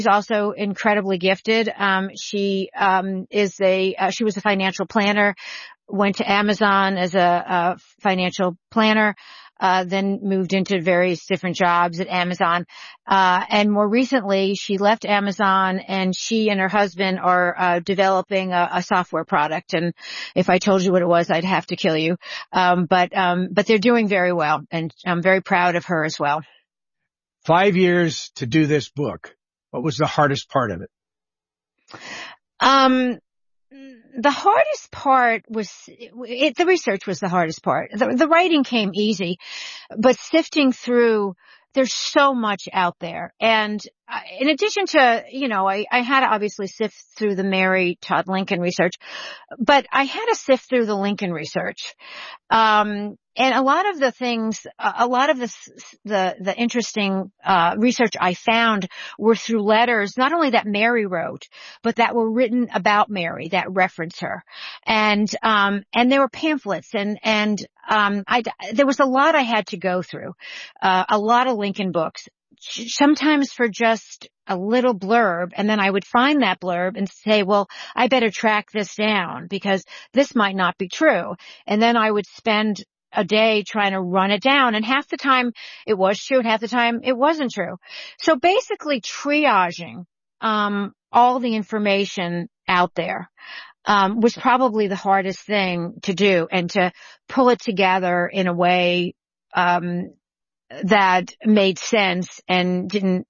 She's also incredibly gifted. She was a financial planner, went to Amazon as a financial planner, then moved into various different jobs at Amazon. And more recently, she left Amazon and she and her husband are developing a software product. And if I told you what it was, I'd have to kill you. But they're doing very well, and I'm very proud of her as well. 5 years to do this book. What was the hardest part of it? The hardest part was, the research was the hardest part. The writing came easy, but sifting through, there's so much out there. And in addition to, I had to obviously sift through the Mary Todd Lincoln research, but I had to sift through the Lincoln research. And a lot of the things, the interesting, research I found were through letters, not only that Mary wrote, but that were written about Mary, that reference her. And there were pamphlets there was a lot I had to go through, a lot of Lincoln books, sometimes for just a little blurb, and then I would find that blurb and say, well, I better track this down because this might not be true. And then I would spend a day trying to run it down, and half the time it was true and half the time it wasn't true. So basically triaging all the information out there was probably the hardest thing to do, and to pull it together in a way that made sense and didn't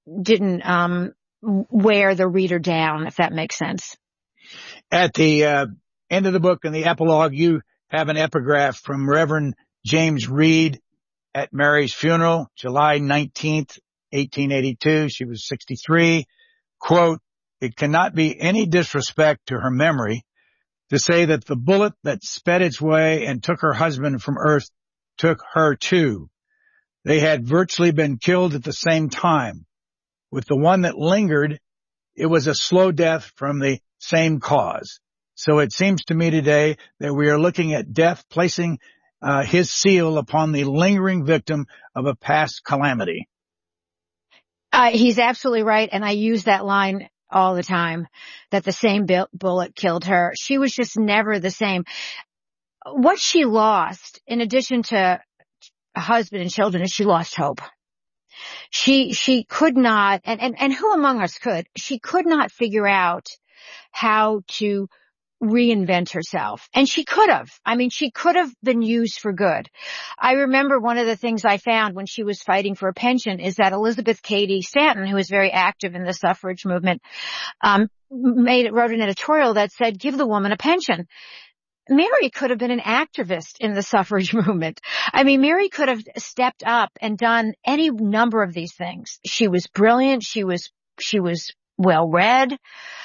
wear the reader down, if that makes sense. At the end of the book, in the epilogue, you have an epigraph from Reverend James Reed at Mary's funeral, July 19th, 1882. She was 63. Quote, "It cannot be any disrespect to her memory to say that the bullet that sped its way and took her husband from earth took her too. They had virtually been killed at the same time. With the one that lingered, it was a slow death from the same cause. So it seems to me today that we are looking at death placing his seal upon the lingering victim of a past calamity." He's absolutely right. And I use that line all the time, that the same bullet killed her. She was just never the same. What she lost, in addition to a husband and children, is she lost hope. She could not, and who among us could? She could not figure out how to reinvent herself. And she could have. I mean, she could have been used for good. I remember one of the things I found when she was fighting for a pension is that Elizabeth Cady Stanton, who was very active in the suffrage movement, wrote an editorial that said, "Give the woman a pension." Mary could have been an activist in the suffrage movement. I mean, Mary could have stepped up and done any number of these things. She was brilliant. She was well read.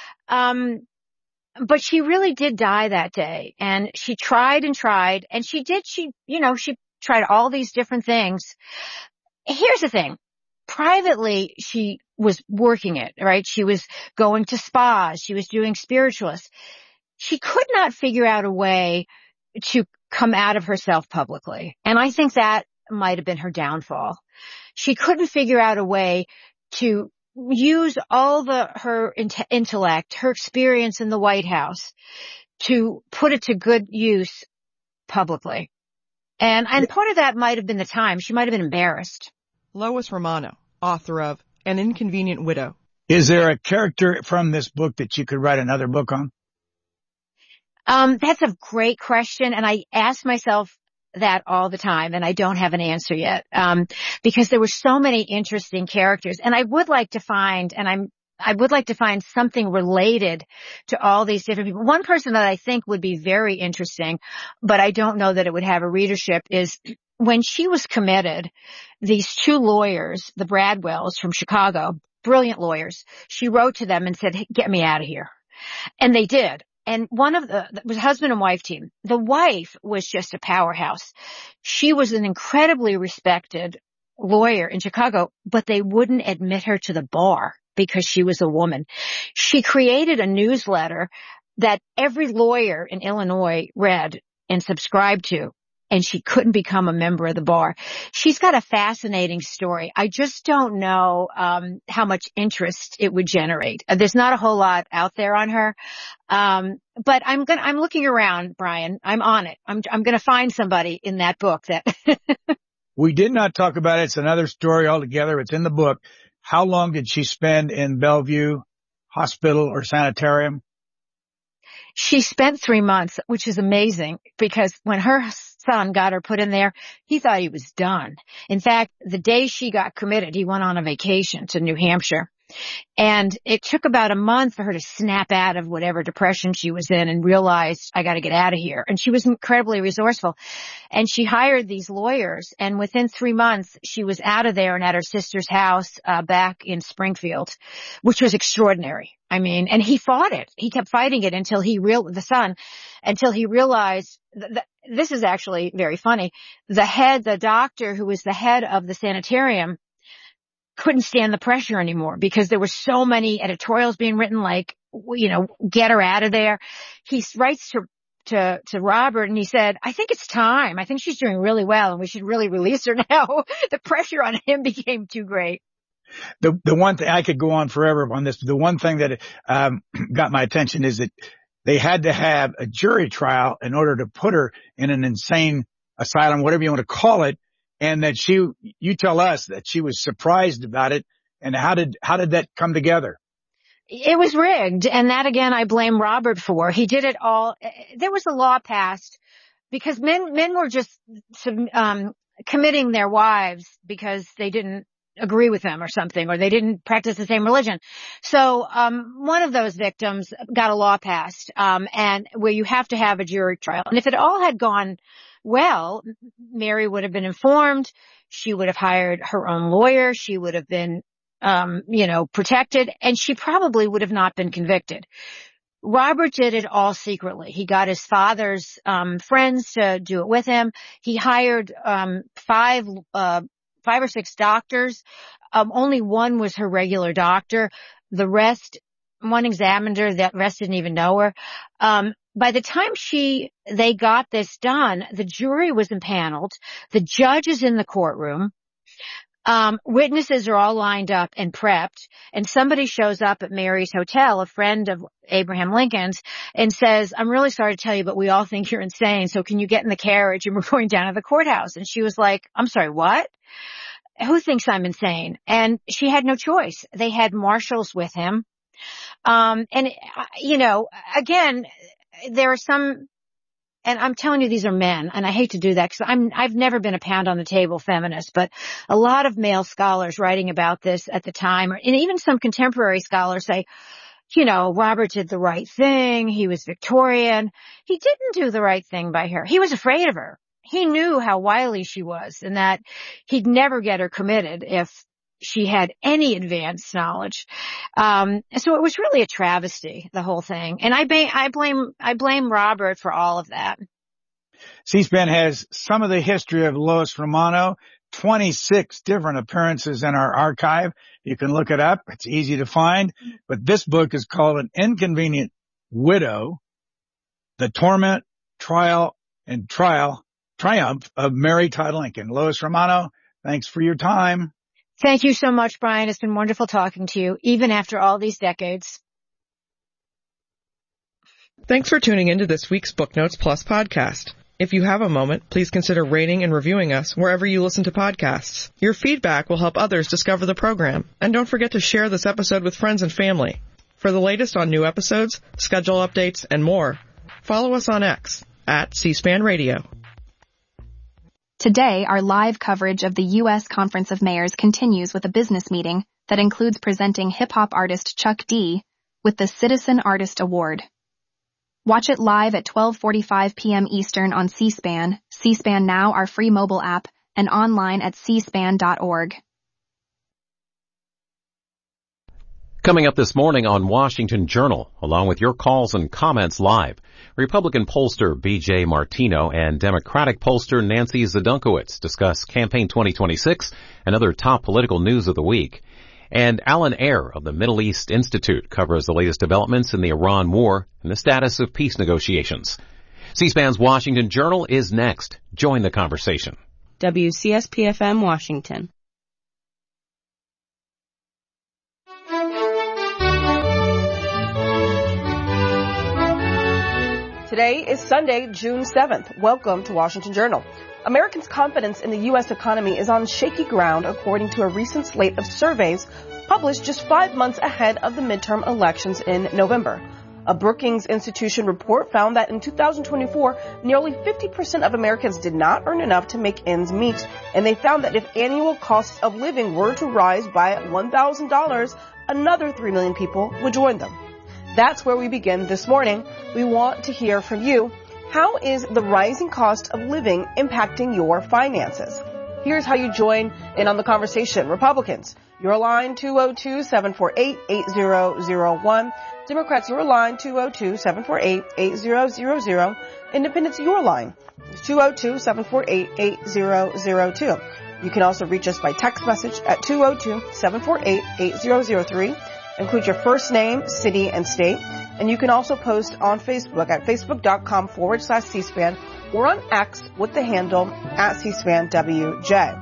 But she really did die that day, and she tried and tried, and she tried all these different things. Here's the thing. Privately, she was working it, right? She was going to spas. She was doing spiritualists. She could not figure out a way to come out of herself publicly. And I think that might have been her downfall. She couldn't figure out a way to use all her intellect, her experience in the White House, to put it to good use publicly. And part of that might have been the time. She might have been embarrassed. Lois Romano, author of An Inconvenient Widow. Is there a character from this book that you could write another book on? That's a great question, and I ask myself that all the time, and I don't have an answer yet, because there were so many interesting characters, and I would like to find something related to all these different people. One person that I think would be very interesting, but I don't know that it would have a readership, is when she was committed, these two lawyers, the Bradwells from Chicago, brilliant lawyers, she wrote to them and said, "Hey, get me out of here." And they did. And it was a husband and wife team. The wife was just a powerhouse. She was an incredibly respected lawyer in Chicago, but they wouldn't admit her to the bar because she was a woman. She created a newsletter that every lawyer in Illinois read and subscribed to. and she couldn't become a member of the bar. She's got a fascinating story. I just don't know how much interest it would generate. There's not a whole lot out there on her. But I'm looking around, Brian. I'm on it. I'm going to find somebody in that book that We did not talk about it. It's another story altogether. It's in the book. How long did she spend in Bellevue Hospital or Sanitarium? she spent 3 months, which is amazing because when her son got her put in there, he thought he was done. In fact, the day she got committed, he went on a vacation to New Hampshire. And it took about a month for her to snap out of whatever depression she was in and realized, I got to get out of here. And she was incredibly resourceful. And she hired these lawyers. And within 3 months, she was out of there and at her sister's house back in Springfield, which was extraordinary. I mean, and he fought it. He kept fighting it until he realized this is actually very funny. The doctor who was the head of the sanitarium couldn't stand the pressure anymore because there were so many editorials being written like, get her out of there. He writes to Robert and he said, I think it's time. I think she's doing really well and we should really release her now. The pressure on him became too great. The one thing, I could go on forever on this, but the one thing that got my attention is that they had to have a jury trial in order to put her in an insane asylum, whatever you want to call it. And that you tell us that she was surprised about it. And how did that come together? It was rigged. And that again, I blame Robert for. He did it all. There was a law passed because men were just, committing their wives because they didn't agree with them or something, or they didn't practice the same religion. So, one of those victims got a law passed, and where you have to have a jury trial. And if it all had gone well, Mary would have been informed. She would have hired her own lawyer. She would have been, protected, and she probably would have not been convicted. Robert did it all secretly. He got his father's, friends to do it with him. He hired, 5 or 6 doctors. Only one was her regular doctor. The rest, one examined her, the rest didn't even know her. By the time they got this done, the jury was impaneled. The judge is in the courtroom. Witnesses are all lined up and prepped. And somebody shows up at Mary's hotel, a friend of Abraham Lincoln's, and says, I'm really sorry to tell you, but we all think you're insane. So can you get in the carriage and we're going down to the courthouse? And she was like, I'm sorry, what? Who thinks I'm insane? And she had no choice. They had marshals with him. Again, there are some, and I'm telling you, these are men, and I hate to do that because I've never been a pound on the table feminist, but a lot of male scholars writing about this at the time, and even some contemporary scholars say, Robert did the right thing. He was Victorian. He didn't do the right thing by her. He was afraid of her. He knew how wily she was and that he'd never get her committed if she had any advanced knowledge. So it was really a travesty, the whole thing. And I blame Robert for all of that. C-SPAN has some of the history of Lois Romano, 26 different appearances in our archive. You can look it up. It's easy to find. But this book is called An Inconvenient Widow, The Torment, Trial, and Triumph of Mary Todd Lincoln. Lois Romano, thanks for your time. Thank you so much, Brian. It's been wonderful talking to you, even after all these decades. Thanks for tuning into this week's Book Notes Plus podcast. If you have a moment, please consider rating and reviewing us wherever you listen to podcasts. Your feedback will help others discover the program. And don't forget to share this episode with friends and family. For the latest on new episodes, schedule updates, and more, follow us on X at C-SPAN Radio. Today, our live coverage of the U.S. Conference of Mayors continues with a business meeting that includes presenting hip-hop artist Chuck D with the Citizen Artist Award. Watch it live at 12:45 p.m. Eastern on C-SPAN, C-SPAN Now, our free mobile app, and online at cspan.org. Coming up this morning on Washington Journal, along with your calls and comments live, Republican pollster B.J. Martino and Democratic pollster Nancy Zadunkowicz discuss Campaign 2026 and other top political news of the week. And Alan Ayer of the Middle East Institute covers the latest developments in the Iran war and the status of peace negotiations. C-SPAN's Washington Journal is next. Join the conversation. WCSP-FM Washington. Today is Sunday, June 7th. Welcome to Washington Journal. Americans' confidence in the U.S. economy is on shaky ground according to a recent slate of surveys published just 5 months ahead of the midterm elections in November. A Brookings Institution report found that in 2024, nearly 50% of Americans did not earn enough to make ends meet, and they found that if annual costs of living were to rise by $1,000, another 3 million people would join them. That's where we begin this morning. We want to hear from you. How is the rising cost of living impacting your finances? Here's how you join in on the conversation. Republicans, your line 202-748-8001. Democrats, your line 202-748-8000. Independents, your line 202-748-8002. You can also reach us by text message at 202-748-8003. Include your first name, city, and state. And you can also post on Facebook at facebook.com/C-SPAN or on X with the handle at C-SPAN-WJ.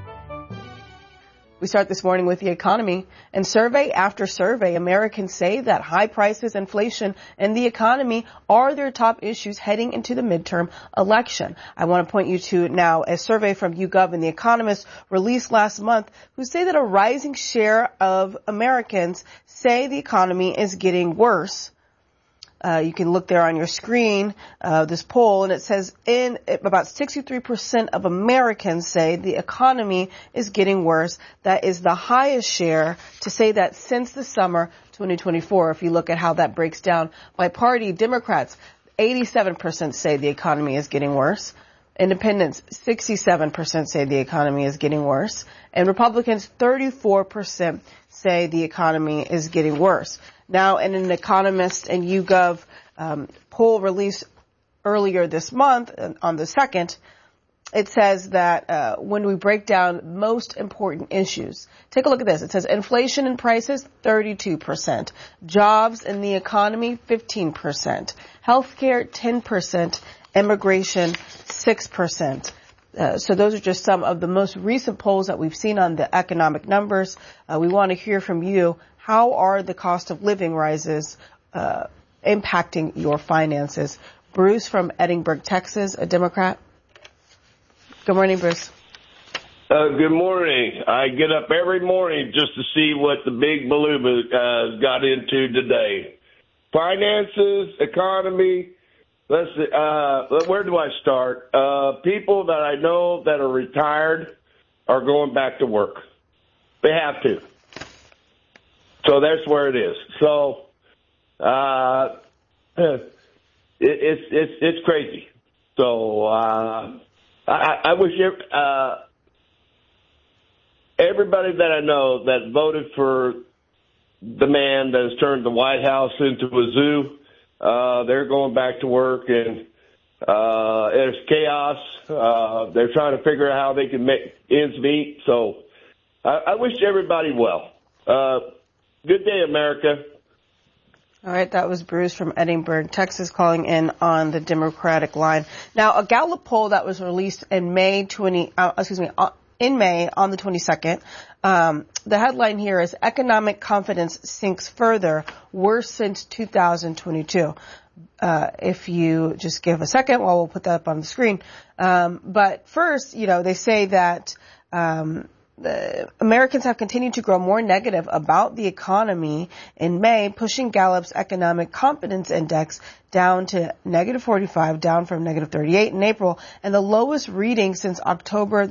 We start this morning with the economy. And survey after survey, Americans say that high prices, inflation, and the economy are their top issues heading into the midterm election. I want to point you to now a survey from YouGov and The Economist released last month who say that a rising share of Americans say the economy is getting worse. You can look there on your screen, this poll, and it says about 63% of Americans say the economy is getting worse. That is the highest share to say that since the summer 2024. If you look at how that breaks down by party, Democrats, 87% say the economy is getting worse. Independents, 67% say the economy is getting worse. And Republicans, 34% say the economy is getting worse. Now, in an Economist and YouGov poll released earlier this month, on the 2nd, it says that when we break down most important issues, take a look at this. It says inflation and prices, 32%. Jobs and the economy, 15%. Healthcare, 10%. Immigration, 6%. So those are just some of the most recent polls that we've seen on the economic numbers. We want to hear from you. How are the cost of living rises impacting your finances? Bruce from Edinburgh, Texas, a Democrat. Good morning, Bruce. Good morning. I get up every morning just to see what the big beluga got into today. Finances, economy. Let's see, where do I start? People that I know that are retired are going back to work. They have to. So that's where it is. So, it's crazy. So, I wish everybody that I know that voted for the man that has turned the White House into a zoo, they're going back to work, and it's chaos. They're trying to figure out how they can make ends meet. So I wish everybody well. Good day, America. All right, that was Bruce from Edinburgh, Texas, calling in on the Democratic line. Now, a Gallup poll that was released in May on the 22nd. The headline here is economic confidence sinks further, worse since 2022. If you just give a second, well, we'll put that up on the screen. But first, they say that Americans have continued to grow more negative about the economy in May, pushing Gallup's economic confidence index down to negative 45, down from negative 38 in April, and the lowest reading since October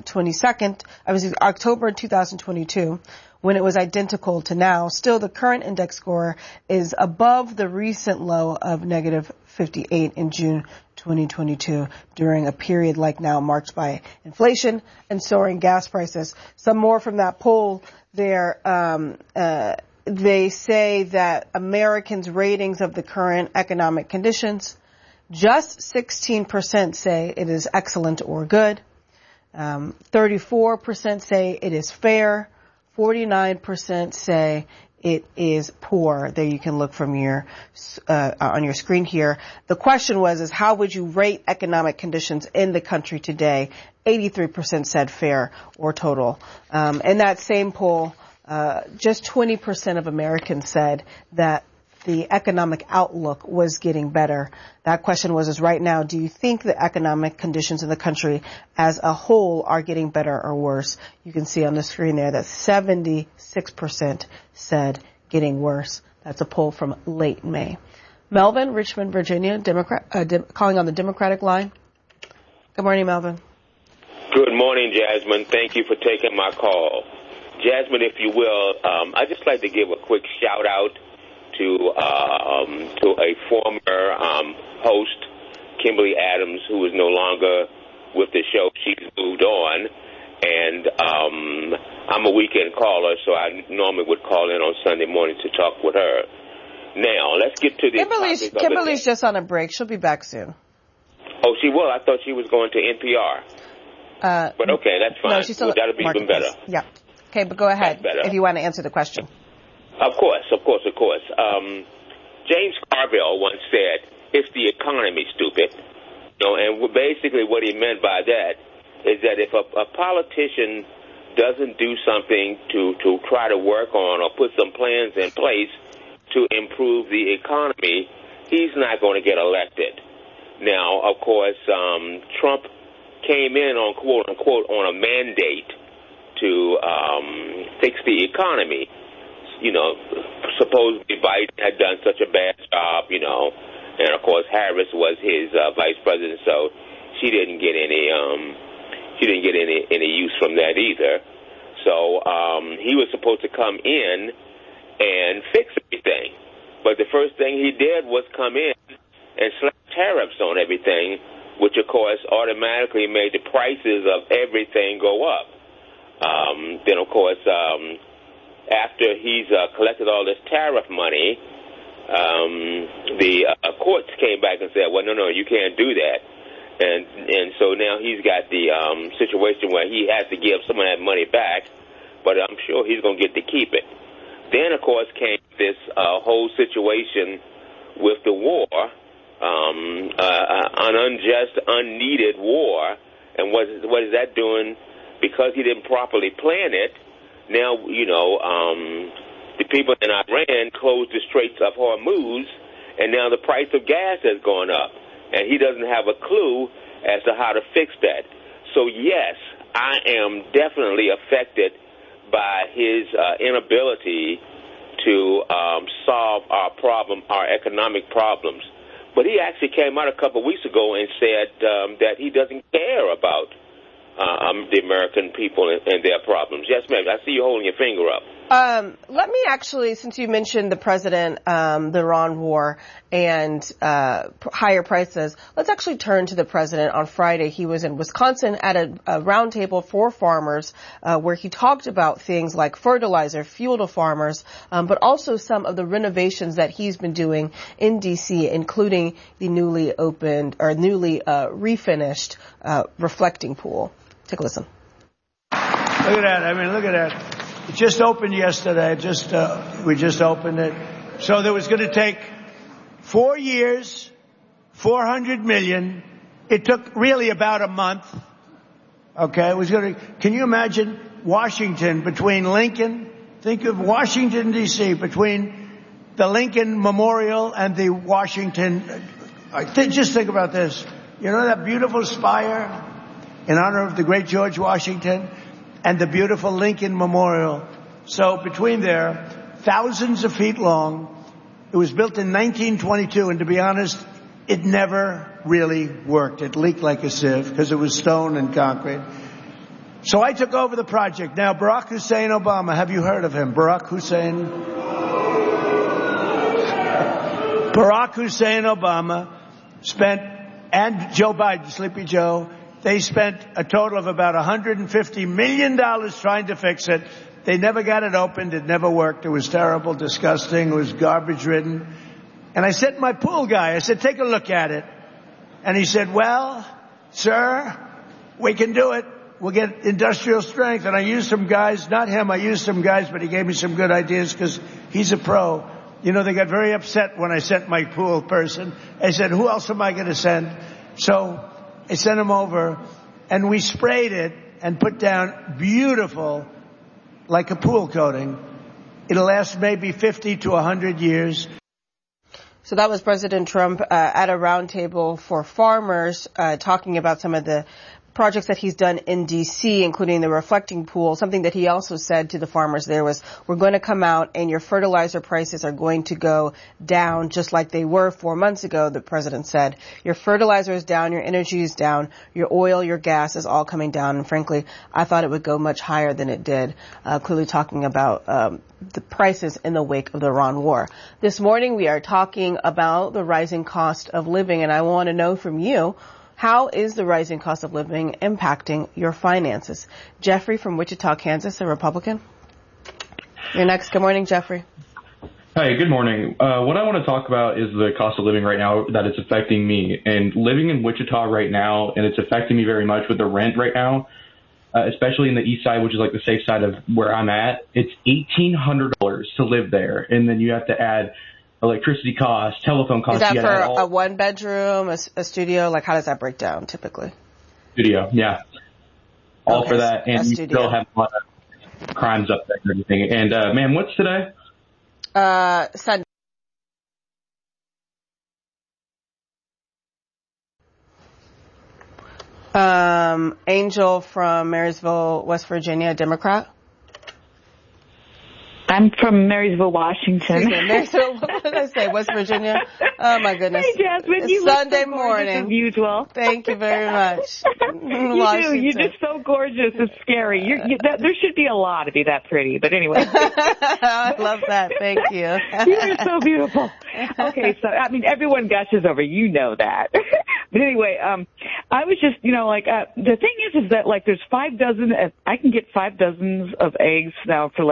2022, when it was identical to now. Still, the current index score is above the recent low of negative 58 in June 2022 during a period like now marked by inflation and soaring gas prices. Some more from that poll there. They say that Americans' ratings of the current economic conditions, just 16% say it is excellent or good. 34% say it is fair. 49% say it is poor. There you can look from your on your screen here. The question is how would you rate economic conditions in the country today? 83% said fair or total. In that same poll, just 20% of Americans said that the economic outlook was getting better. That question is right now, do you think the economic conditions in the country as a whole are getting better or worse? You can see on the screen there that 76% said getting worse. That's a poll from late May. Melvin, Richmond, Virginia, Democrat, calling on the Democratic line. Good morning, Melvin. Good morning, Jasmine. Thank you for taking my call. Jasmine, if you will, I'd just like to give a quick shout out to a former host, Kimberly Adams, who is no longer with the show. She's moved on, and I'm a weekend caller, so I normally would call in on Sunday morning to talk with her. Now, let's get to the Kimberly's just on a break. She'll be back soon. Oh, she will? I thought she was going to NPR. But okay, that's fine. No, she's still that'll be even better. Yeah. Okay, but go ahead if you want to answer the question. Of course. James Carville once said, "It's the economy, stupid." And basically what he meant by that is that if a politician doesn't do something to try to work on or put some plans in place to improve the economy, he's not going to get elected. Now, of course, Trump came in on quote unquote on a mandate to fix the economy. Supposedly Biden had done such a bad job, and of course Harris was his vice president, so she didn't get any use from that either. So he was supposed to come in and fix everything, but the first thing he did was come in and slap tariffs on everything, which of course automatically made the prices of everything go up. Then of course, after he's collected all this tariff money, the courts came back and said, well, no, you can't do that. And so now he's got the situation where he has to give some of that money back, but I'm sure he's going to get to keep it. Then, of course, came this whole situation with the war, an unjust, unneeded war. And what is that doing? Because he didn't properly plan it, now, the people in Iran closed the Straits of Hormuz, and now the price of gas has gone up, and he doesn't have a clue as to how to fix that. So, yes, I am definitely affected by his inability to solve our economic problems. But he actually came out a couple of weeks ago and said that he doesn't care about the American people and their problems. Yes, ma'am. I see you holding your finger up. Let me actually, since you mentioned the president, the Iran war, and higher prices, let's actually turn to the president. On Friday, he was in Wisconsin at a roundtable for farmers where he talked about things like fertilizer, fuel to farmers, but also some of the renovations that he's been doing in D.C., including the newly refinished reflecting pool. Take a listen. Look at that. Look at that. It just opened yesterday. We just opened it. So there was going to take 4 years, $400 million. It took really about a month. Okay. Can you imagine Washington between Lincoln? Think of Washington, D.C., between the Lincoln Memorial and the Washington. Just think about this. You know that beautiful spire in honor of the great George Washington, and the beautiful Lincoln Memorial. So between there, thousands of feet long. It was built in 1922, and to be honest, it never really worked. It leaked like a sieve because it was stone and concrete. So I took over the project. Now, Barack Hussein Obama, have you heard of him? Barack Hussein Obama and Joe Biden, Sleepy Joe, they spent a total of about $150 million trying to fix it. They never got it opened. It never worked. It was terrible, disgusting. It was garbage-ridden. And I said to my pool guy, I said, take a look at it. And he said, well, sir, we can do it. we'll get industrial strength. And I used some guys, not him, I used some guys, but he gave me some good ideas because he's a pro. You know, they got very upset when I sent my pool person. I said, who else am I going to send? So I sent him over, and we sprayed it and put down beautiful, like a pool coating. It'll last maybe 50 to 100 years. So that was President Trump at a roundtable for farmers talking about some of the projects that he's done in D.C., including the reflecting pool. Something that he also said to the farmers there was, we're going to come out and your fertilizer prices are going to go down just like they were 4 months ago, the president said. Your fertilizer is down, your energy is down, your oil, your gas is all coming down. And frankly, I thought it would go much higher than it did, clearly talking about the prices in the wake of the Iran war. This morning we are talking about the rising cost of living, and I want to know from you, how is the rising cost of living impacting your finances? Jeffrey from Wichita, Kansas, a Republican. You're next. Good morning, Jeffrey. Hi, good morning. What I want to talk about is the cost of living right now, that it's affecting me. And living in Wichita right now, and it's affecting me very much with the rent right now, especially in the east side, which is like the safe side of where I'm at. It's $1,800 to live there. And then you have to add electricity costs, telephone costs. Is that for a one bedroom, a studio? Like, how does that break down typically? Studio, yeah. All okay, for that. And you still have a lot of crimes up there and everything. And, ma'am, what's today? Sunday. Angel from Marysville, West Virginia, Democrat. I'm from Marysville, Washington. Marysville, what did I say? West Virginia? Oh, my goodness. Hey, Jasmine, it's you Sunday look so morning. As usual. Thank you very much. You do. You're just so gorgeous. It's scary. There should be a law to be that pretty. But anyway. I love that. Thank you. You're so beautiful. Okay, so, I mean, everyone gushes over. You know that. But anyway, I was just, the thing is that, there's 5 dozen. I can get 5 dozens of eggs now for,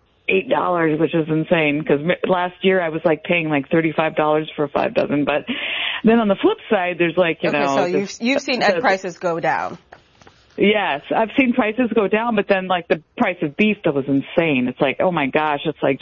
$8, which is insane, because last year I was paying $35 for 5 dozen. But then on the flip side, there's so you've seen egg prices go down. Yes, I've seen prices go down, but then the price of beef that was insane. It's oh my gosh, it's I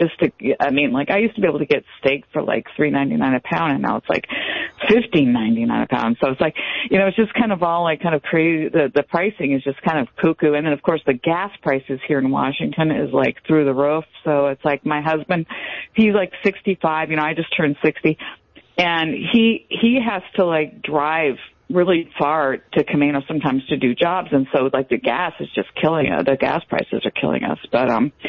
used to be able to get steak for $3.99 a pound, and now it's $15.99 a pound. So it's it's just kind of all kind of crazy. The pricing is just kind of cuckoo. And then of course the gas prices here in Washington is through the roof. So it's my husband, he's 65, I just turned 60, and he has to drive really far to Camino sometimes to do jobs, and so the gas is just killing us. The gas prices are killing us. But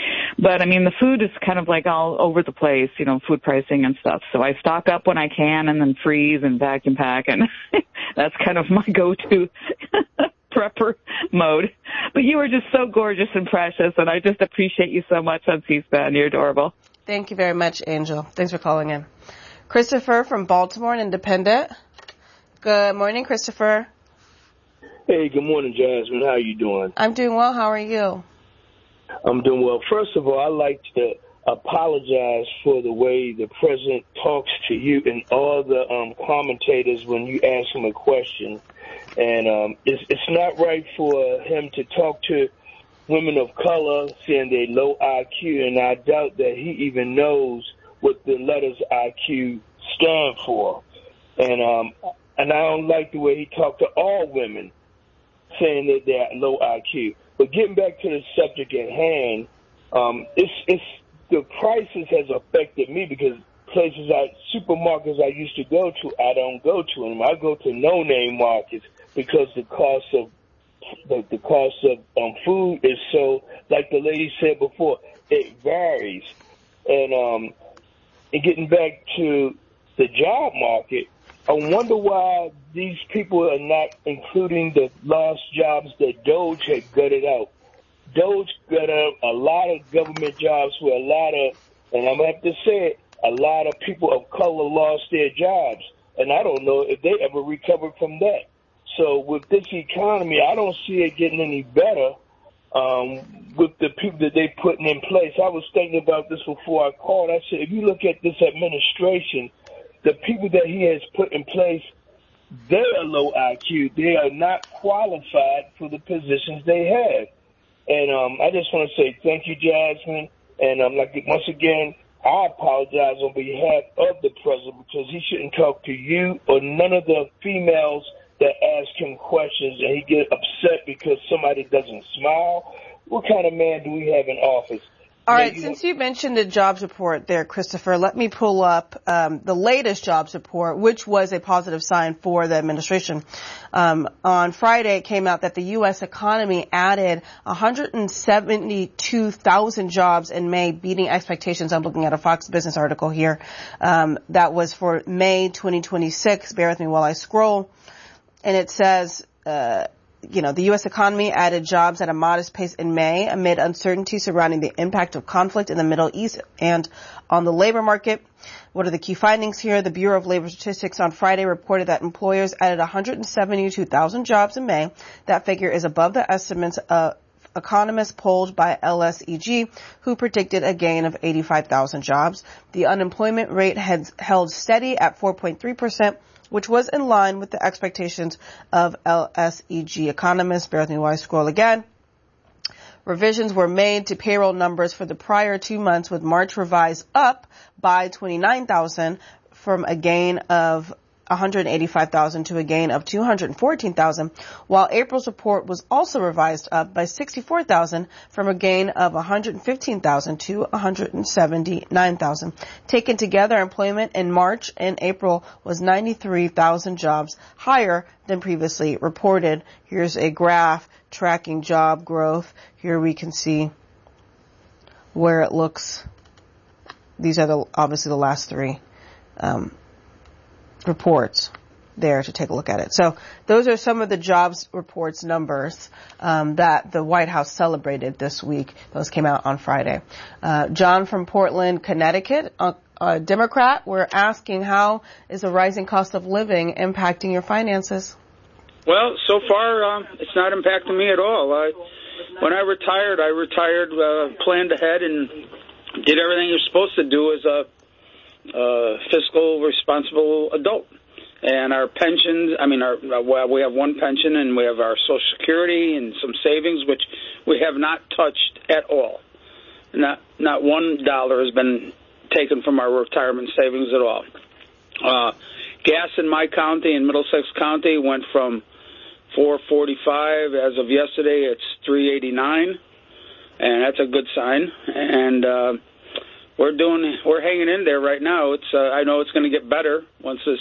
I mean the food is kind of all over the place, food pricing and stuff. So I stock up when I can and then freeze and vacuum pack, and that's kind of my go-to prepper mode. But you are just so gorgeous and precious, and I just appreciate you so much on C-SPAN. You're adorable. Thank you very much, Angel. Thanks for calling in. Christopher from Baltimore, Independent. Good morning, Christopher. Hey, good morning, Jasmine. How are you doing? I'm doing well. How are you? I'm doing well. First of all, I'd like to apologize for the way the president talks to you and all the commentators when you ask him a question. And it's not right for him to talk to women of color saying they're low IQ, and I doubt that he even knows what the letters IQ stand for. And I don't like the way he talked to all women, saying that they're low IQ. But getting back to the subject at hand, it's the prices has affected me because supermarkets I used to go to, I don't go to them. I go to no-name markets because the cost of food is so, like the lady said before, it varies. And getting back to the job market, I wonder why these people are not including the lost jobs that Doge had gutted out. Doge gutted out a lot of government jobs where and I'm going to have to say it, a lot of people of color lost their jobs. And I don't know if they ever recovered from that. So with this economy, I don't see it getting any better with the people that they're putting in place. I was thinking about this before I called. I said, if you look at this administration, the people that he has put in place, they are low IQ. They are not qualified for the positions they have. And I just want to say thank you, Jasmine. And once again, I apologize on behalf of the president because he shouldn't talk to you or none of the females that ask him questions and he get upset because somebody doesn't smile. What kind of man do we have in office? All right, since you mentioned the jobs report there, Christopher, let me pull up the latest jobs report, which was a positive sign for the administration. On Friday, it came out that the U.S. economy added 172,000 jobs in May, beating expectations. I'm looking at a Fox Business article here. That was for May 2026. Bear with me while I scroll. And it says, the U.S. economy added jobs at a modest pace in May amid uncertainty surrounding the impact of conflict in the Middle East and on the labor market. What are the key findings here? The Bureau of Labor Statistics on Friday reported that employers added 172,000 jobs in May. That figure is above the estimates of economists polled by LSEG, who predicted a gain of 85,000 jobs. The unemployment rate had held steady at 4.3%. Which was in line with the expectations of LSEG economists. Bear with me while I scroll again. Revisions were made to payroll numbers for the prior 2 months, with March revised up by 29,000 from a gain of 185,000 to a gain of 214,000, while April's report was also revised up by 64,000 from a gain of 115,000 to 179,000. Taken together, employment in March and April was 93,000 jobs higher than previously reported. Here's a graph tracking job growth. Here we can see where it looks. These are obviously the last three reports there to take a look at it. So those are some of the jobs reports numbers that the White House celebrated this week. Those came out on Friday. John from Portland, Connecticut, a Democrat, we're asking, how is the rising cost of living impacting your finances? Well, so far it's not impacting me at all. When I retired, planned ahead and did everything you're supposed to do as a fiscal responsible adult. And our pensions, we have one pension and we have our Social Security and some savings, which we have not touched at all. Not $1 has been taken from our retirement savings at all. Gas in my county, in Middlesex County, went from $4.45 as of yesterday. It's $3.89, and that's a good sign. And we're hanging in there right now. I know it's going to get better once this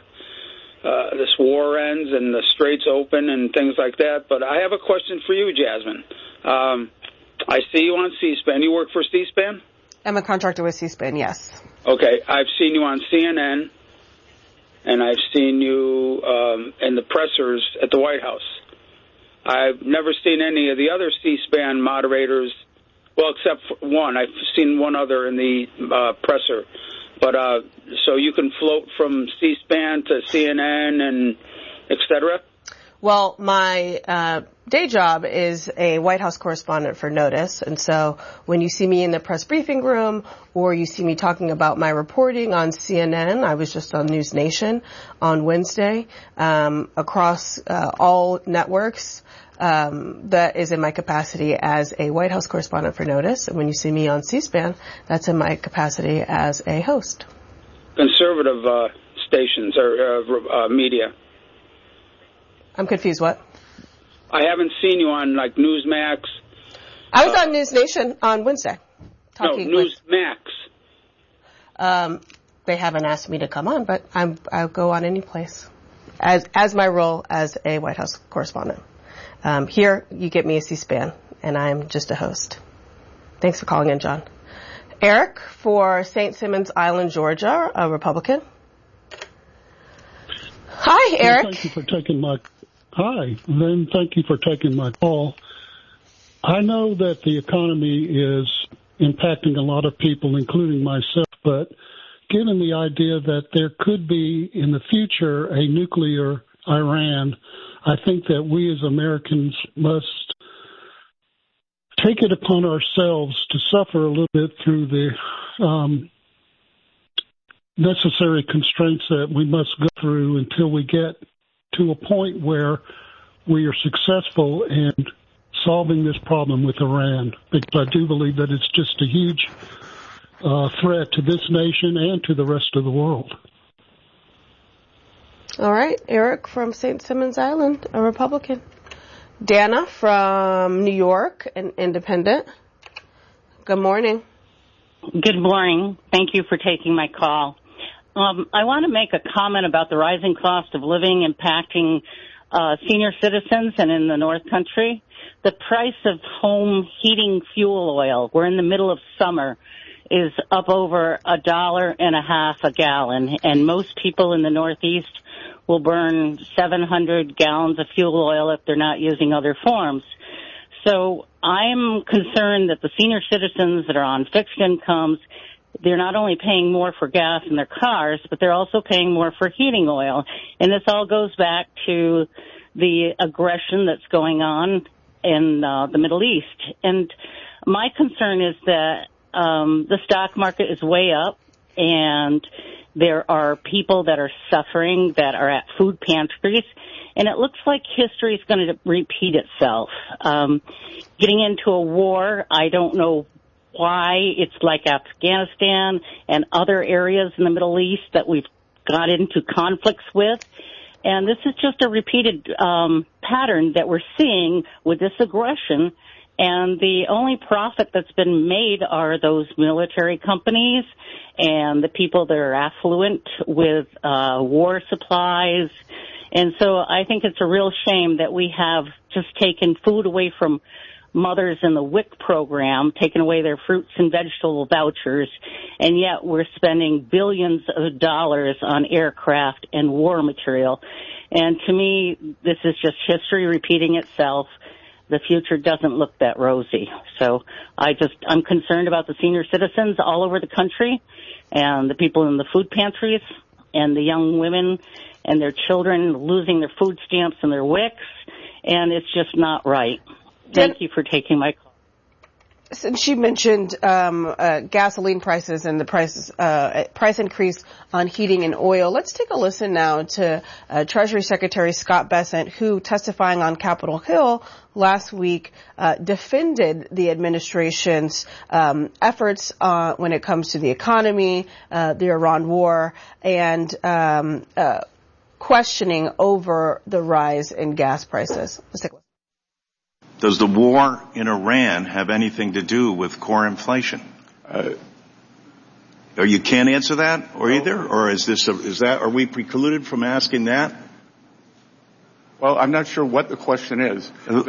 war ends and the straits open and things like that. But I have a question for you, Jasmine. I see you on C-SPAN. You work for C-SPAN? I'm a contractor with C-SPAN, yes. Okay. I've seen you on CNN, and I've seen you in the pressers at the White House. I've never seen any of the other C-SPAN moderators. Well, except for one. I've seen one other in the presser. But so you can float from C-SPAN to CNN and et cetera? Well, my day job is a White House correspondent for Notice. And so when you see me in the press briefing room or you see me talking about my reporting on CNN, I was just on News Nation on Wednesday, across all networks. That is in my capacity as a White House correspondent for Notice. And when you see me on C-SPAN, that's in my capacity as a host. Conservative stations or media. I'm confused, what? I haven't seen you on, like, Newsmax. I was on News Nation on Wednesday. No, Newsmax. They haven't asked me to come on, but I'll go on any place as my role as a White House correspondent. Here, you get me a C-SPAN, and I'm just a host. Thanks for calling in, John. Eric for St. Simons Island, Georgia, a Republican. Hi, Eric. Thank you for taking my call. I know that the economy is impacting a lot of people, including myself, but given the idea that there could be in the future a nuclear Iran, I think that we as Americans must take it upon ourselves to suffer a little bit through the necessary constraints that we must go through until we get to a point where we are successful in solving this problem with Iran, because I do believe that it's just a huge threat to this nation and to the rest of the world. All right, Eric from St. Simons Island, a Republican. Dana from New York, an independent. Good morning. Good morning. Thank you for taking my call. I want to make a comment about the rising cost of living impacting senior citizens and in the North Country. The price of home heating fuel oil, we're in the middle of summer, is up over $1.50 a gallon, and most people in the Northeast will burn 700 gallons of fuel oil if they're not using other forms. So I'm concerned that the senior citizens that are on fixed incomes, they're not only paying more for gas in their cars, but they're also paying more for heating oil. And this all goes back to the aggression that's going on in the Middle East. And my concern is that the stock market is way up, and there are people that are suffering that are at food pantries, and it looks like history is going to repeat itself. Getting into a war, I don't know why it's like Afghanistan and other areas in the Middle East that we've got into conflicts with. And this is just a repeated pattern that we're seeing with this aggression. And the only profit that's been made are those military companies and the people that are affluent with war supplies. And so I think it's a real shame that we have just taken food away from mothers in the WIC program, taken away their fruits and vegetable vouchers, and yet we're spending billions of dollars on aircraft and war material. And to me, this is just history repeating itself. The future doesn't look that rosy. So I'm concerned about the senior citizens all over the country and the people in the food pantries and the young women and their children losing their food stamps and their WICs, and it's just not right. Thank you for taking my call. Since she mentioned gasoline prices and the price increase on heating and oil, let's take a listen now to Treasury Secretary Scott Bessent, who, testifying on Capitol Hill last week, defended the administration's efforts when it comes to the economy, the Iran war, and questioning over the rise in gas prices. Let's take a listen. Does the war in Iran have anything to do with core inflation? Or you can't answer that, or either, or are we precluded from asking that? Well, I'm not sure what the question is.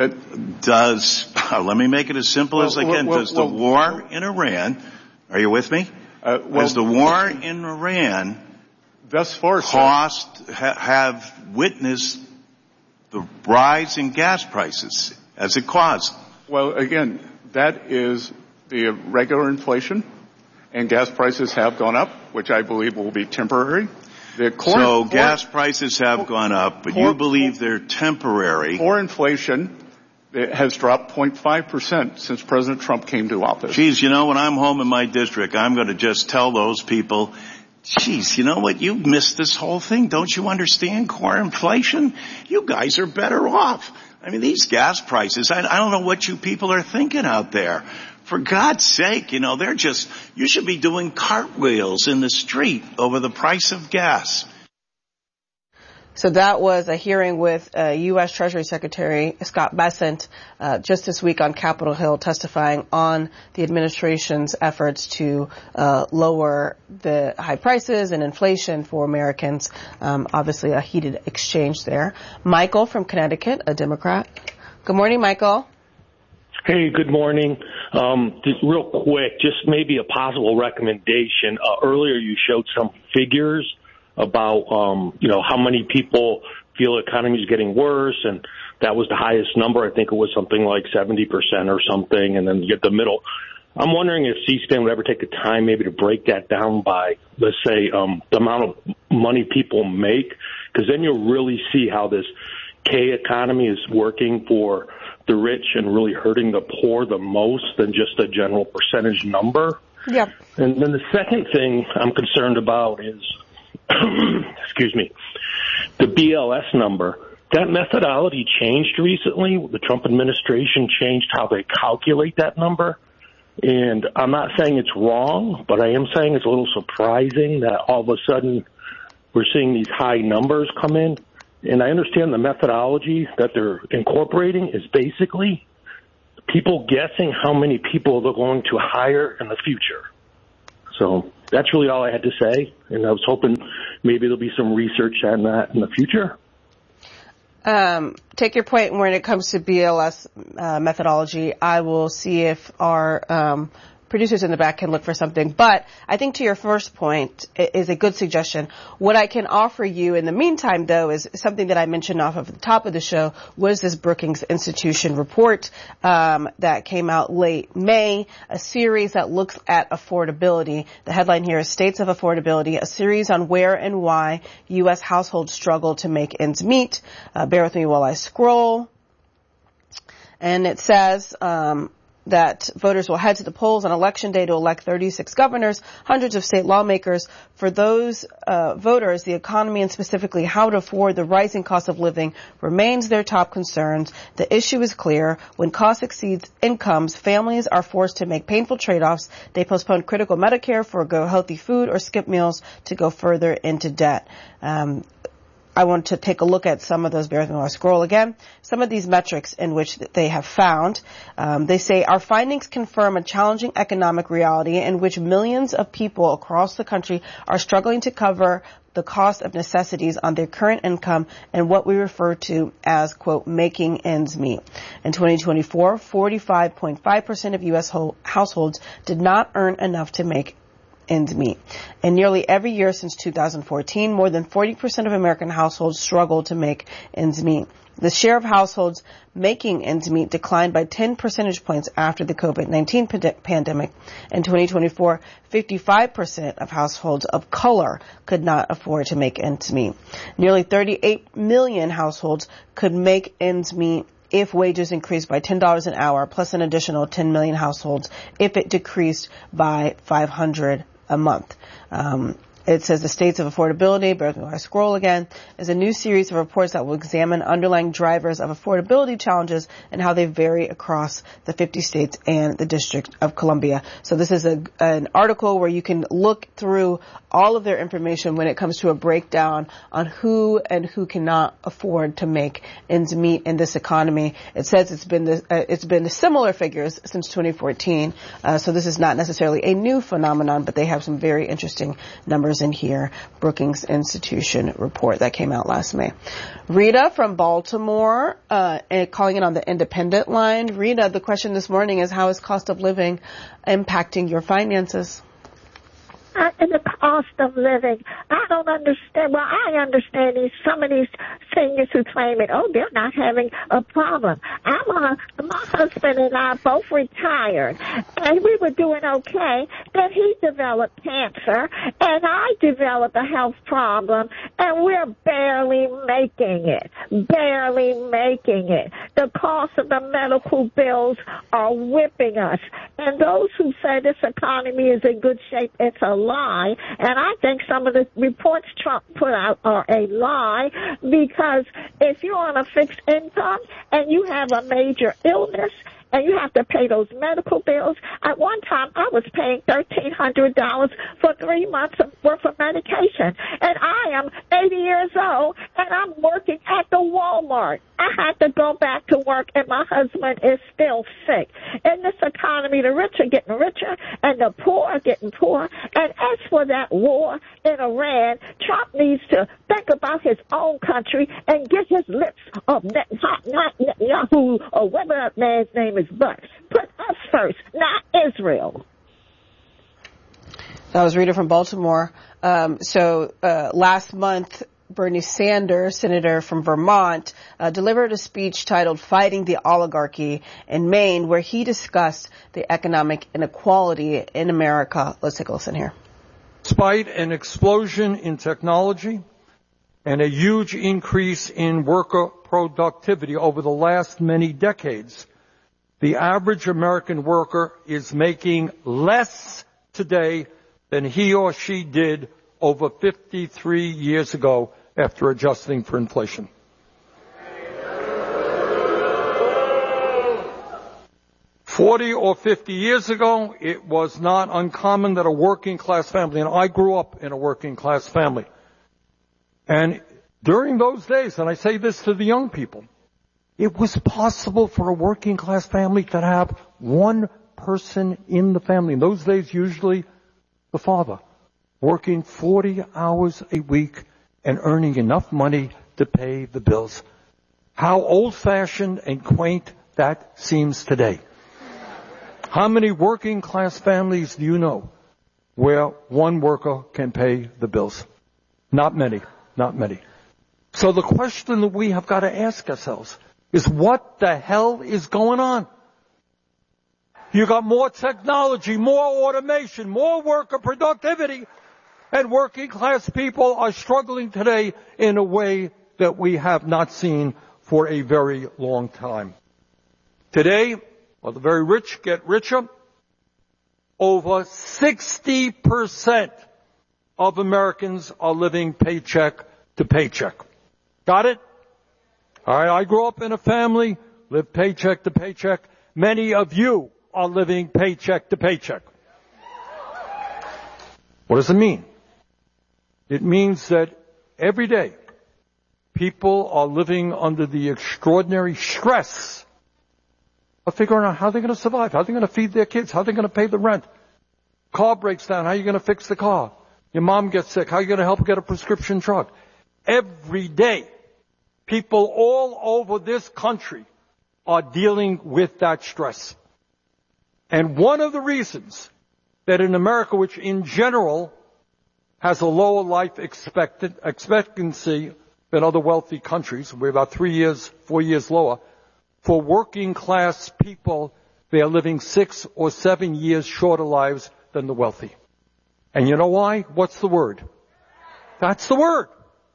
Let me make it as simple as I can. Does the war in Iran, are you with me? Does the war in Iran thus far have witnessed the rise in gas prices as it caused? Well, again, that is the regular inflation, and gas prices have gone up, which I believe will be temporary. Gas prices have gone up, but you believe they're temporary. Core inflation has dropped 0.5% since President Trump came to office. Geez, when I'm home in my district, I'm going to just tell those people, geez, you know what? You missed this whole thing. Don't you understand core inflation? You guys are better off. I mean, these gas prices, I don't know what you people are thinking out there. For God's sake, you should be doing cartwheels in the street over the price of gas. So that was a hearing with U.S. Treasury Secretary Scott Bessent just this week on Capitol Hill, testifying on the administration's efforts to lower the high prices and inflation for Americans. Obviously, a heated exchange there. Michael from Connecticut, a Democrat. Good morning, Michael. Hey, good morning. Just real quick, just maybe a possible recommendation. Earlier you showed some figures about, how many people feel the economy is getting worse, and that was the highest number. I think it was something like 70% or something, and then you get the middle. I'm wondering if C-SPAN would ever take the time maybe to break that down by, let's say, the amount of money people make, because then you'll really see how this K economy is working for the rich and really hurting the poor the most than just a general percentage number. Yep. And then the second thing I'm concerned about is, excuse me, the BLS number, that methodology changed recently. The Trump administration changed how they calculate that number. And I'm not saying it's wrong, but I am saying it's a little surprising that all of a sudden we're seeing these high numbers come in. And I understand the methodology that they're incorporating is basically people guessing how many people they're going to hire in the future. So that's really all I had to say. And I was hoping maybe there'll be some research on that in the future. Take your point when it comes to BLS methodology. I will see if our producers in the back can look for something. But I think to your first point is a good suggestion. What I can offer you in the meantime, though, is something that I mentioned off of the top of the show was this Brookings Institution report that came out late May, a series that looks at affordability. The headline here is States of Affordability, a series on where and why U.S. households struggle to make ends meet. Bear with me while I scroll. And it says that voters will head to the polls on Election Day to elect 36 governors, hundreds of state lawmakers. For those voters, the economy and specifically how to afford the rising cost of living remains their top concerns. The issue is clear. When cost exceeds incomes, families are forced to make painful trade-offs. They postpone critical Medicare, forego healthy food, or skip meals to go further into debt. I want to take a look at some of those. Bear with me while I scroll again. Some of these metrics in which they have found. They say our findings confirm a challenging economic reality in which millions of people across the country are struggling to cover the cost of necessities on their current income and what we refer to as, quote, making ends meet. In 2024, 45.5% of U.S. households did not earn enough to make ends meet. And nearly every year since 2014, more than 40% of American households struggle to make ends meet. The share of households making ends meet declined by 10 percentage points after the COVID-19 pandemic. In 2024, 55% of households of color could not afford to make ends meet. Nearly 38 million households could make ends meet if wages increased by $10 an hour, plus an additional 10 million households if it decreased by $500 a month. It says the States of Affordability, bear with me while I scroll again, is a new series of reports that will examine underlying drivers of affordability challenges and how they vary across the 50 states and the District of Columbia. So this is an article where you can look through all of their information when it comes to a breakdown on who and who cannot afford to make ends meet in this economy. It says it's been similar figures since 2014. So this is not necessarily a new phenomenon, but they have some very interesting numbers in here. Brookings Institution report that came out last May. Rita from Baltimore, calling in on the independent line. Rita, the question this morning is, how is cost of living impacting your finances? And the cost of living. I don't understand. Well, I understand some of these seniors who claim it, they're not having a problem. My husband and I both retired, and we were doing okay. Then he developed cancer, and I developed a health problem, and we're barely making it. Barely making it. The cost of the medical bills are whipping us. And those who say this economy is in good shape, it's a lie. And I think some of the reports Trump put out are a lie, because if you're on a fixed income and you have a major illness and you have to pay those medical bills. At one time, I was paying $1,300 for 3 months worth of medication. And I am 80 years old, and I'm working at the Walmart. I had to go back to work, and my husband is still sick. In this economy, the rich are getting richer, and the poor are getting poorer. And as for that war in Iran, Trump needs to think about his own country and get his lips of not Netanyahu or whatever that man's name is, but put us first, not Israel. That was Rita from Baltimore. Last month, Bernie Sanders, senator from Vermont, delivered a speech titled Fighting the Oligarchy in Maine, where he discussed the economic inequality in America. Let's take a listen here. Despite an explosion in technology and a huge increase in worker productivity over the last many decades, the average American worker is making less today than he or she did over 53 years ago, after adjusting for inflation. $40 or $50 years ago, it was not uncommon that a working class family, and I grew up in a working class family, and during those days, and I say this to the young people, it was possible for a working class family to have one person in the family. In those days, usually the father, working 40 hours a week and earning enough money to pay the bills. How old-fashioned and quaint that seems today. How many working class families do you know where one worker can pay the bills? Not many, not many. So the question that we have got to ask ourselves is, what the hell is going on? You got more technology, more automation, more worker productivity, and working class people are struggling today in a way that we have not seen for a very long time. Today, while the very rich get richer, over 60% of Americans are living paycheck to paycheck. Got it? All right, I grew up in a family, lived paycheck to paycheck. Many of you are living paycheck to paycheck. What does it mean? It means that every day people are living under the extraordinary stress of figuring out how they're going to survive, how they're going to feed their kids, how they're going to pay the rent. Car breaks down, how are you going to fix the car? Your mom gets sick, how are you going to help her get a prescription drug? Every day, people all over this country are dealing with that stress. And one of the reasons that in America, which in general has a lower life expectancy than other wealthy countries, we're about 4 years lower, for working class people, they are living 6 or 7 years shorter lives than the wealthy. And you know why? What's the word? That's the word.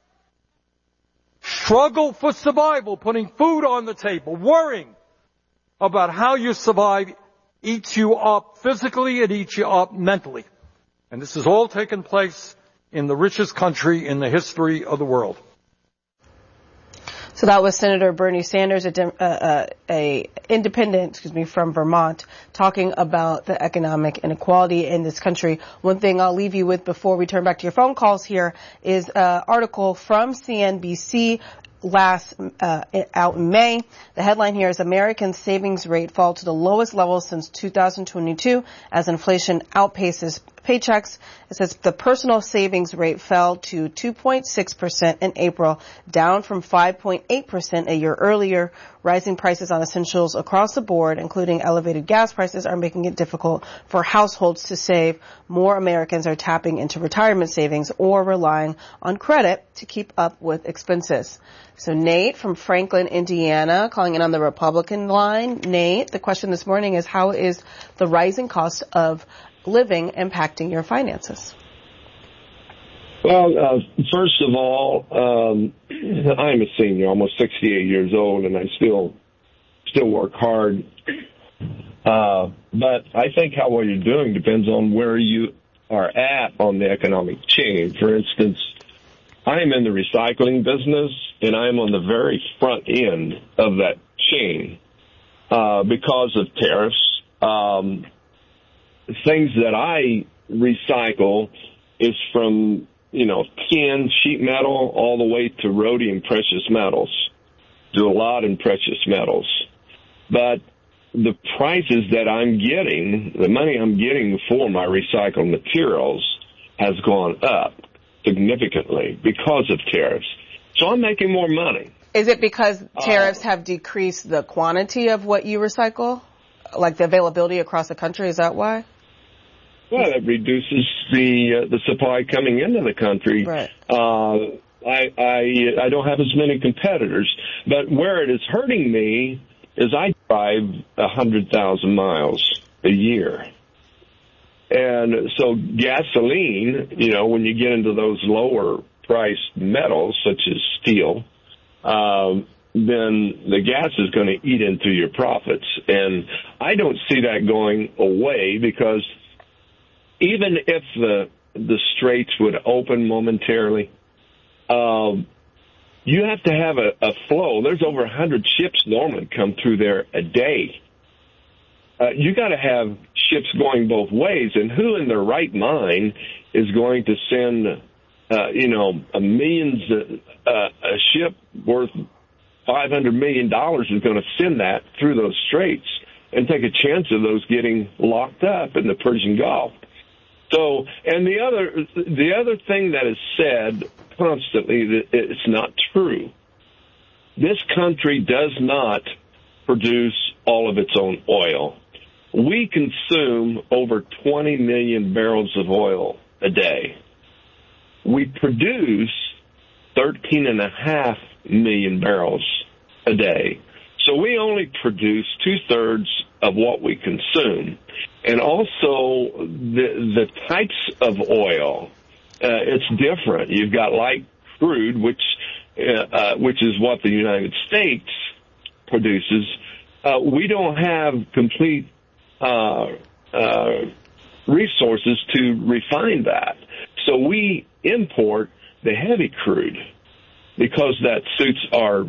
Struggle for survival, putting food on the table, worrying about how you survive, eats you up physically, it eats you up mentally. And this has all taken place in the richest country in the history of the world. So that was Senator Bernie Sanders, a independent, from Vermont, talking about the economic inequality in this country. One thing I'll leave you with before we turn back to your phone calls here is an article from CNBC out in May. The headline here is American savings rate fall to the lowest level since 2022 as inflation outpaces paychecks. It says the personal savings rate fell to 2.6% in April, down from 5.8% a year earlier. Rising prices on essentials across the board, including elevated gas prices, are making it difficult for households to save. More Americans are tapping into retirement savings or relying on credit to keep up with expenses. So Nate from Franklin, Indiana, calling in on the Republican line. Nate, the question this morning is, how is the rising cost of living impacting your finances? Well, first of all, I'm a senior, almost 68 years old, and I still work hard. But I think how well you're doing depends on where you are at on the economic chain. For instance, I am in the recycling business, and I'm on the very front end of that chain because of tariffs. Things that I recycle is from, tin, sheet metal, all the way to rhodium precious metals. Do a lot in precious metals. But the prices that I'm getting, the money I'm getting for my recycled materials has gone up significantly because of tariffs. So I'm making more money. Is it because tariffs have decreased the quantity of what you recycle? Like the availability across the country? Is that why? Well, it reduces the supply coming into the country. Right. I don't have as many competitors, but where it is hurting me is I drive 100,000 miles a year. And so gasoline, when you get into those lower priced metals such as steel, then the gas is going to eat into your profits. And I don't see that going away because even if the straits would open momentarily, you have to have a flow. There's over 100 ships normally come through there a day. You got to have ships going both ways, and who in their right mind is going to send, a ship worth $500 million is going to send that through those straits and take a chance of those getting locked up in the Persian Gulf. So, and the other thing that is said constantly, that it's not true. This country does not produce all of its own oil. We consume over 20 million barrels of oil a day. We produce 13.5 million barrels a day. So we only produce 2/3 of what we consume. And also the types of oil, it's different. You've got light crude, which is what the United States produces. We don't have complete resources to refine that. So we import the heavy crude because that suits our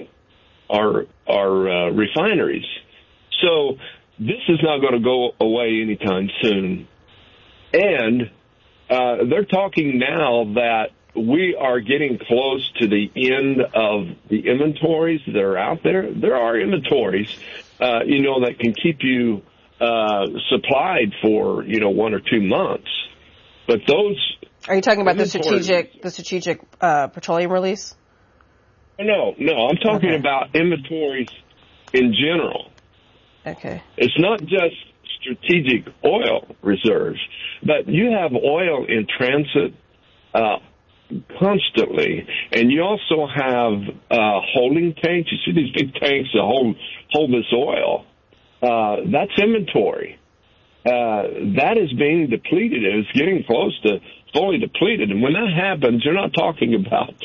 refineries. So this is not going to go away anytime soon. And they're talking now that we are getting close to the end of the inventories that are out there. There are inventories, that can keep you supplied for, 1 or 2 months. But those... Are you talking about the strategic petroleum release? No, I'm talking about inventories in general. Okay. It's not just strategic oil reserves, but you have oil in transit constantly, and you also have holding tanks. You see these big tanks that hold this oil. That's inventory. That is being depleted. It's getting close to fully depleted. And when that happens, you're not talking about,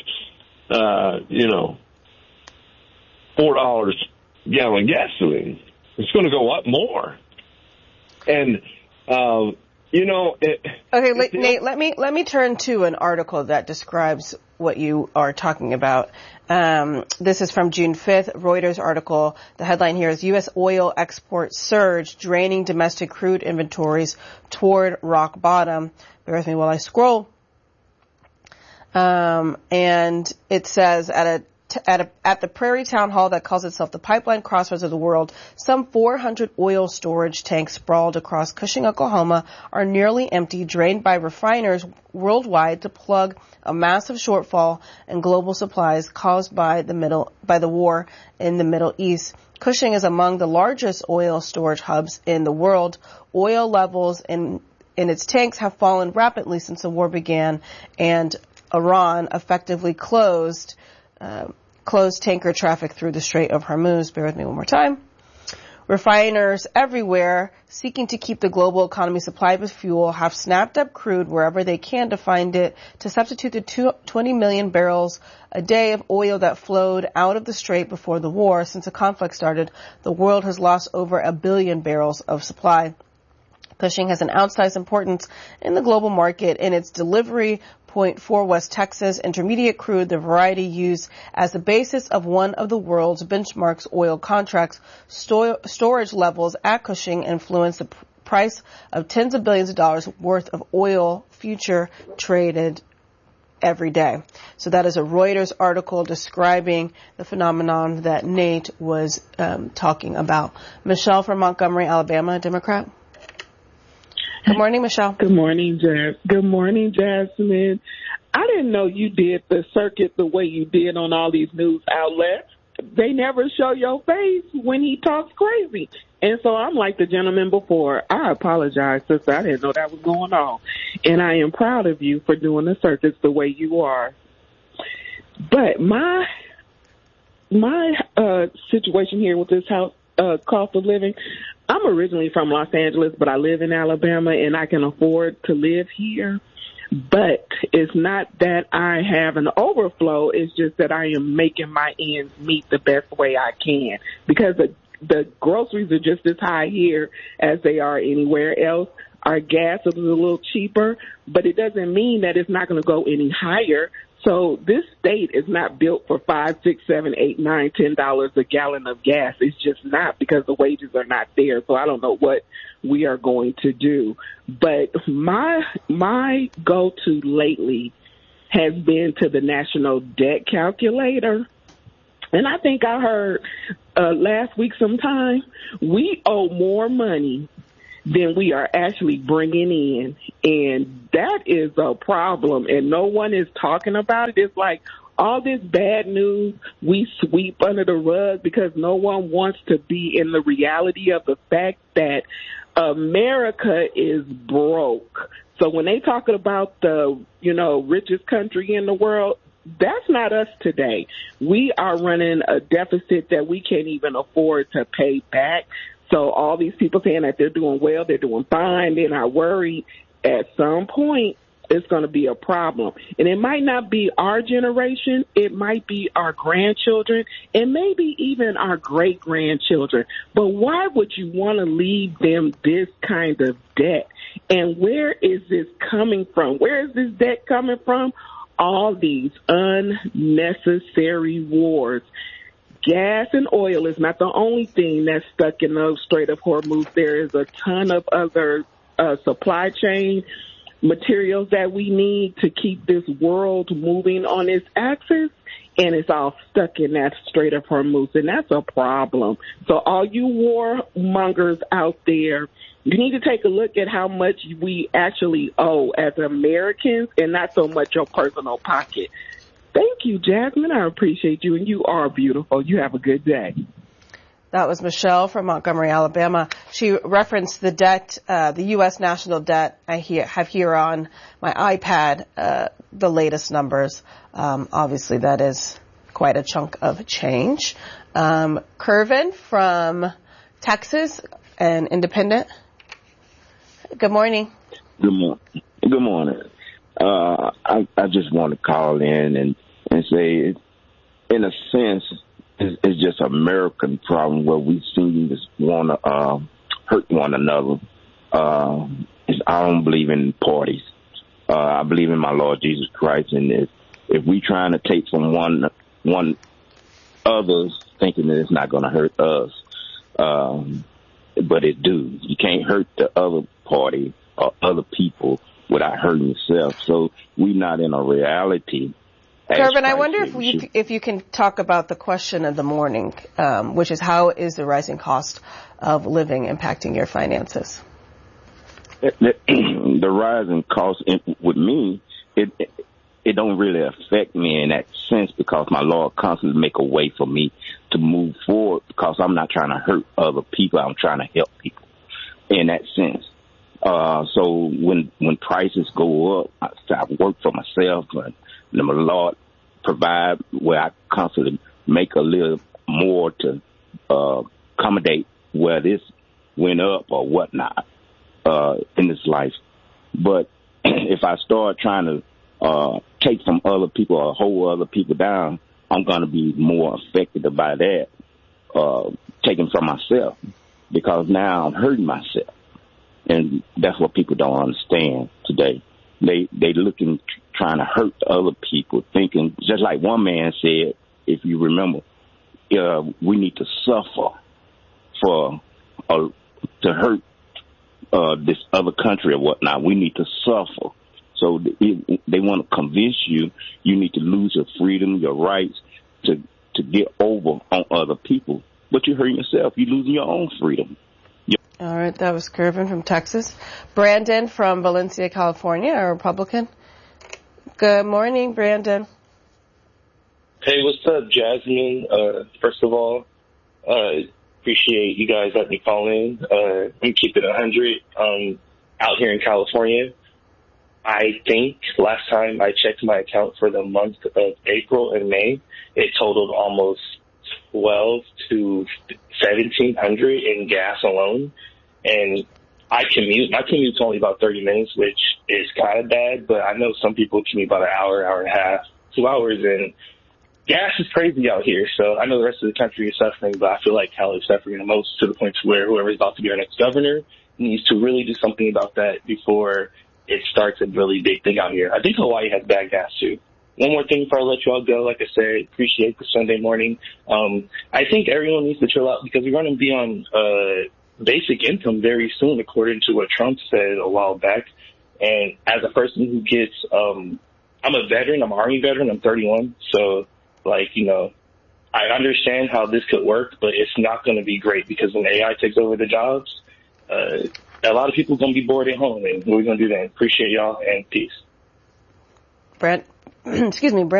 $4 gallon gasoline. It's going to go up more. And, Okay, Nate, let me turn to an article that describes what you are talking about. This is from June 5th, Reuters article. The headline here is U.S. oil exports surge, draining domestic crude inventories toward rock bottom. Bear with me while I scroll. And it says at the Prairie Town Hall that calls itself the Pipeline Crossroads of the World, some 400 oil storage tanks sprawled across Cushing, Oklahoma, are nearly empty, drained by refiners worldwide to plug a massive shortfall in global supplies caused by the war in the Middle East. Cushing is among the largest oil storage hubs in the world. Oil levels in its tanks have fallen rapidly since the war began, and Iran effectively closed tanker traffic through the Strait of Hormuz. Bear with me one more time. Refiners everywhere seeking to keep the global economy supplied with fuel have snapped up crude wherever they can to find it to substitute the 20 million barrels a day of oil that flowed out of the strait before the war. Since the conflict started, the world has lost over 1 billion barrels of supply. Cushing has an outsized importance in the global market in its delivery point for West Texas Intermediate crude, the variety used as the basis of one of the world's benchmarks oil contracts. Storage levels at Cushing influence the price of tens of billions of dollars worth of oil future traded every day. So that is a Reuters article describing the phenomenon that Nate was talking about. Michelle from Montgomery, Alabama, Democrat. Good morning, Michelle. Good morning, Jasmine. I didn't know you did the circuit the way you did on all these news outlets. They never show your face when he talks crazy. And so I'm like the gentleman before. I apologize, sister. I didn't know that was going on. And I am proud of you for doing the circuits the way you are. But my situation here with this house, cost of living, I'm originally from Los Angeles, but I live in Alabama, and I can afford to live here. But it's not that I have an overflow. It's just that I am making my ends meet the best way I can, because the groceries are just as high here as they are anywhere else. Our gas is a little cheaper, but it doesn't mean that it's not going to go any higher. So this state is not built for $5, $6, $7, $8, $9, $10 a gallon of gas. It's just not, because the wages are not there. So I don't know what we are going to do. But my go-to lately has been to the national debt calculator. And I think I heard last week sometime, we owe more money than we are actually bringing in. And that is a problem, and no one is talking about it. It's like all this bad news we sweep under the rug because no one wants to be in the reality of the fact that America is broke. So when they talking about the, richest country in the world, that's not us today. We are running a deficit that we can't even afford to pay back. So all these people saying that they're doing well, they're doing fine, they're not worried. At some point, it's going to be a problem. And it might not be our generation. It might be our grandchildren and maybe even our great-grandchildren. But why would you want to leave them this kind of debt? And where is this coming from? Where is this debt coming from? All these unnecessary wars. Gas and oil is not the only thing that's stuck in the Strait of Hormuz. There is a ton of other supply chain materials that we need to keep this world moving on its axis, and it's all stuck in that Strait of Hormuz, and that's a problem. So all you warmongers out there, you need to take a look at how much we actually owe as Americans and not so much your personal pocket. Thank you, Jasmine. I appreciate you, and you are beautiful. You have a good day. That was Michelle from Montgomery, Alabama. She referenced the debt, the U.S. national debt. I have here on my iPad the latest numbers. Obviously, that is quite a chunk of change. Kervin from Texas, an independent. Good morning. Good morning. I just want to call in and say, in a sense, it's just an American problem where we seem to want to hurt one another. I don't believe in parties. I believe in my Lord Jesus Christ, and if we trying to take from one others, thinking that it's not going to hurt us, but it do. You can't hurt the other party or other people without hurting yourself. So we're not in a reality. Kervin, I wonder if you can talk about the question of the morning, which is how is the rising cost of living impacting your finances? The rising cost with me, it don't really affect me in that sense because my Lord constantly make a way for me to move forward because I'm not trying to hurt other people. I'm trying to help people in that sense. So when prices go up, I work for myself, and the Lord provide where I constantly make a little more to accommodate where this went up or whatnot in this life. But if I start trying to take from other people or hold other people down, I'm going to be more affected by that, taking from myself, because now I'm hurting myself. And that's what people don't understand today. They looking, trying to hurt other people, thinking, just like one man said, if you remember, we need to suffer to hurt this other country or whatnot. We need to suffer. So they want to convince you need to lose your freedom, your rights to get over on other people. But you're hurting yourself. You're losing your own freedom. All right, that was Kervin from Texas. Brandon from Valencia, California, a Republican. Good morning, Brandon. Hey, what's up, Jasmine? First of all, appreciate you guys letting me call in. I'm keeping 100 out here in California. I think last time I checked my account for the month of April and May, it totaled almost 12 to 1,700 in gas alone. And I commute. My commute's only about 30 minutes, which is kind of bad, but I know some people commute about an hour, hour and a half, 2 hours, and gas is crazy out here. So I know the rest of the country is suffering, but I feel like Cali is suffering the most, to the point to where whoever is about to be our next governor needs to really do something about that before it starts a really big thing out here. I think Hawaii has bad gas too. one more thing before I let you all go. Like I said, appreciate the Sunday morning. I think everyone needs to chill out because we're going to be on basic income very soon, according to what Trump said a while back. And as a person who gets, I'm a veteran, I'm an Army veteran, I'm 31. So, like, you know, I understand how this could work, but it's not going to be great because when AI takes over the jobs, a lot of people are going to be bored at home. And what are we going to do then? Appreciate y'all and peace. Brent, excuse me, Brent.